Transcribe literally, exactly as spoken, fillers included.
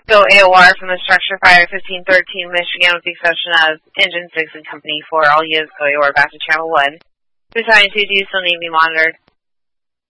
Go A O R from the structure fire fifteen thirteen Michigan with the exception of engine six and company four. All units go A O R back to channel one. Battalion two, do you still need to be monitored?